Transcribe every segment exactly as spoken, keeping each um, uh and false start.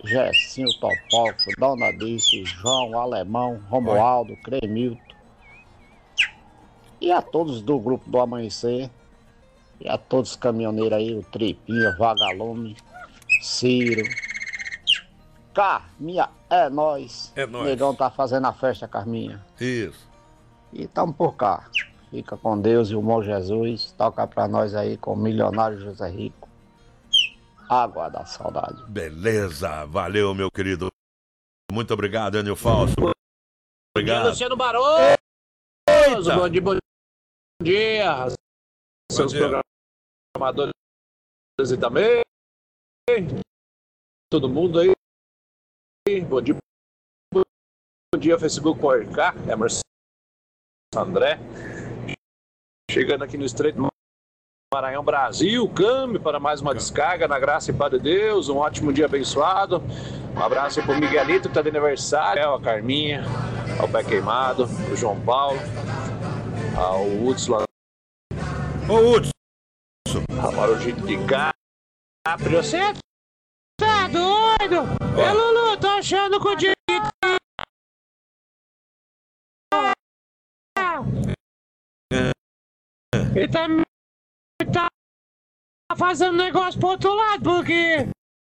Gessinho Topógrafo, Dona Dice, João, Alemão, Romualdo, Cremilton. E a todos do grupo do Amanhecer. E a todos os caminhoneiros aí, o Tripinha, Vagalume, Ciro. Carminha, é nóis. É nóis. O Negão tá fazendo a festa, Carminha. Isso. E tamo por cá. Fica com Deus e o bom Jesus. Toca pra nós aí com o milionário José Rico. Água da saudade. Beleza, valeu, meu querido. Muito obrigado, Enio Falso. Obrigado. Luciano Barroso. Bom dia, bom dia. Bom Seus dia. programadores e também. Todo mundo aí. Bom dia. Bom dia, Facebook por cá. Emerson André. Chegando aqui no Estreito do Maranhão, Brasil. Câmbio para mais uma descarga, na graça e para Deus. Um ótimo dia abençoado. Um abraço aí pro Miguelito, que tá de aniversário. A Carminha, ao Pé Queimado, o João Paulo, ao Hudson. Ô, Hudson. A Marujito de Capri. Você tá doido? Ô, Lulu, tô achando que o dia... Ele tá, ele tá fazendo negócio pro outro lado, porque...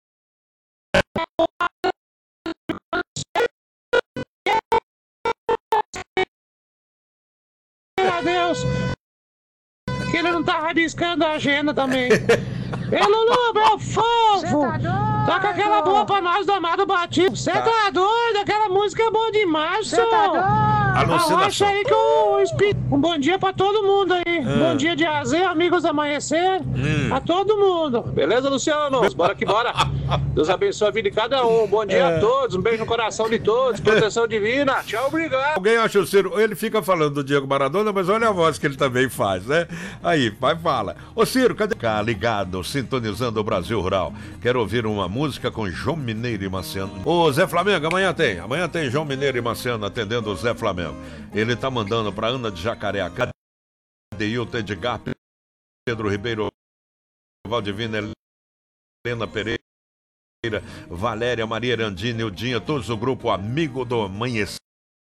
Meu Deus! Que ele não tá rabiscando a agenda também. Ei, Lulu, meu fofo! Toca aquela boa pra nós do Amado Batista. Você tá doido? Aquela música é boa demais, senhor! Tá doido? Acha aí que o Espírito... Um bom dia pra todo mundo aí. Hum. Bom dia de azer, amigos do Amanhecer. Hum. A todo mundo. Beleza, Luciano? Bora que bora. Deus abençoe a vida de cada um. Bom dia É. a todos. Um beijo no coração de todos. Proteção divina. Tchau, obrigado. Alguém acha o Ciro, ele fica falando do Diego Maradona, mas olha a voz que ele também faz, né? Aí, vai, fala. Ô Ciro, cadê? Cá, ligado, sintonizando o Brasil Rural. Quero ouvir uma música com João Mineiro e Marciano. Ô Zé Flamengo, amanhã tem. Amanhã tem João Mineiro e Marciano atendendo o Zé Flamengo. Ele tá mandando pra Ana de Jacareacá, Deilton Edgar, Pedro Ribeiro, Valdivina, Helena Pereira, Valéria, Maria Erandina, Eudinha, todos do grupo Amigo do Amanhecer.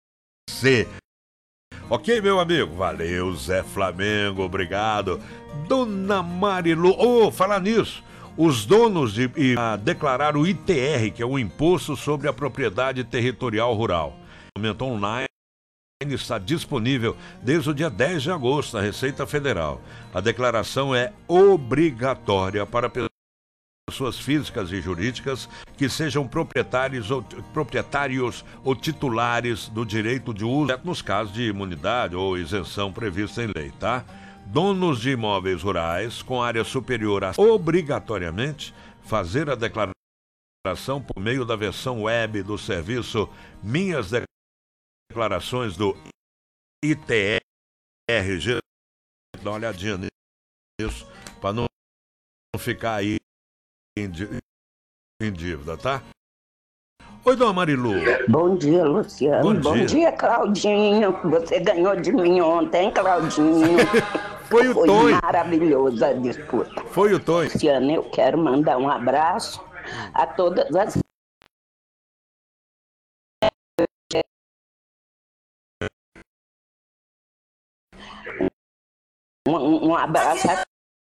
Ok, meu amigo? Valeu, Zé Flamengo, obrigado. Dona Marilu, oh, falar nisso, os donos de, e, a, declararam o I T R, que é o Imposto sobre a Propriedade Territorial Rural. O documento online está disponível desde o dia dez de agosto na Receita Federal. A declaração é obrigatória para pessoas físicas e jurídicas que sejam proprietários ou, proprietários ou titulares do direito de uso, nos casos de imunidade ou isenção prevista em lei, tá? Donos de imóveis rurais com área superior a obrigatoriamente fazer a declaração por meio da versão web do serviço Minhas Declarações do I T R. Dá uma olhadinha nisso para não ficar aí em dívida, tá? Oi, Dona Marilu. Bom dia, Luciano. Bom Bom dia. dia, Claudinho. Você ganhou de mim ontem, Claudinho. Foi o Foi Tonho. maravilhosa a disputa. Foi o Tonho. Luciano, eu quero mandar um abraço a todas as... Um, um abraço a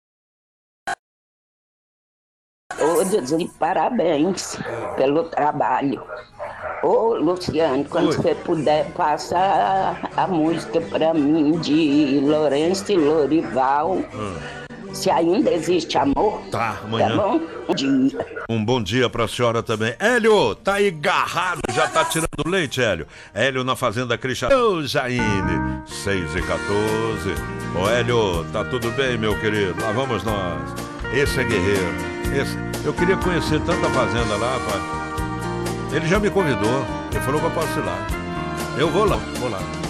todos e parabéns pelo trabalho. Ô, Luciano, quando Oi. você puder, passa a, a música pra mim de Lourenço e Lorival. Se ainda existe amor, Tá, tá amanhã. bom? Um dia. Um bom dia pra senhora também. Hélio, tá aí garrado, já tá tirando leite, Hélio. Hélio na Fazenda Cristian. Ô, Jaine, seis e quatorze. Ô, Hélio, tá tudo bem, meu querido? Lá vamos nós. Esse é guerreiro. Esse... Eu queria conhecer tanta fazenda lá, pai. Ele já me convidou. Ele falou que eu posso ir lá. Eu vou lá, vou lá.